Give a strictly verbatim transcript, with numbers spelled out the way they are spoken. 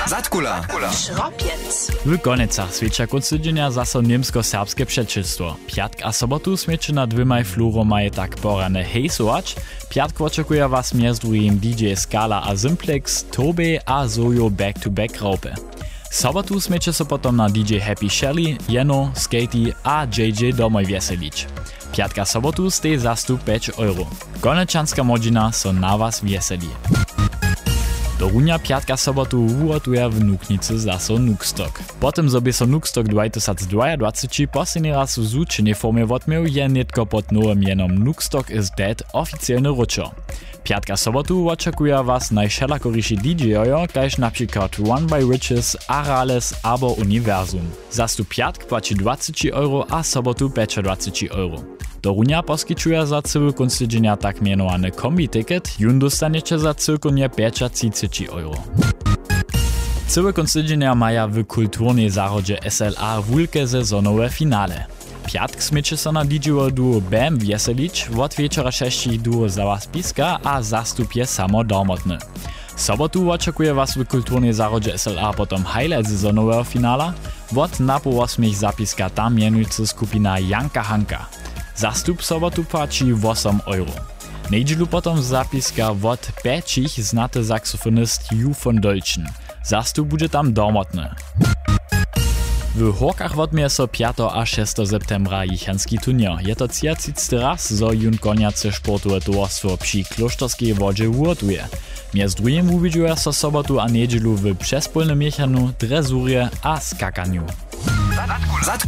Zatkula. Szropiec. W konecach swieča kónc tydźenia zaso niemsko-serbskie předčilstvo. Piatk a sobotu smiecie na dwymaj fluromaj tak porane hejsować. Piatk oczekuje was mjez drugim D J Skala a Simplex, Tobe a Zojo back-to-back raupe. Sobotu smiecie so potom na D J Happy Shelly, Jeno, Skatey a J J domoj wieselić. Piatka sobotu stej zastup pięć euro. Konečanská modžina so na was wieseli. Do runia piatka sobotu ułotuje w Nuknicy zaso Nukstok. Potem sobie so Nukstok dwa tysiące dwadzieścia posledný raz w zúčinnej formie odmiał je netko pod nowym jenom Nukstok is Dead oficjalny ruczo. Piatka sobotu oczekuje was najšelakoriši D J-ojo, kaž na przykład One by Riches, Arales abo Universum. Zastup piatk płaci dwadzieścia euro, a sobotu dwadzieścia euro. Do runia poskyčuje za cały kónc tydźenia tak mianowany kombi-ticket, jun dostaniecie za cyrkonie trzydzieści euro. Cały kónc tydźenia maja w kulturnej zarodzie S L A wulke sezonowe finale. Piatk smiecie so na D J-owe duo Bam wieselić, od wieczora sześcich duo Zawaspiska a zastup je samo domotny. Sobotu oczekuje was w kulturnej zarodzie S L A potom highlight sezonowego finala, od na po osmich zapiska tam mianujcy skupina Janka Hanka. Zastup sobotu płaci osiem euro. Niedzielu potom zapiska od pięciu znaty saksofonist Ju von Dolchen. Zastup będzie tam domotny. W Horkach odmie so piątego a szóstego septembra jichanski turnier. Je to trzydziesty raz, zo jun koniace sportowe towarstwo przy Kloštorskiej wodzie ułotuje. Mjez drugim uwidzuje so sobotu a niedzielu w przespolnym jechanu, dresurje a skakaniu.